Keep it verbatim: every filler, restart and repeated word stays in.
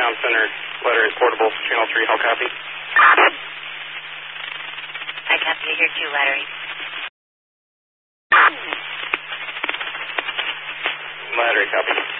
Comm Center, letter is portable, channel three, how copy? I copy you here too, Lattery. Lattery, copy.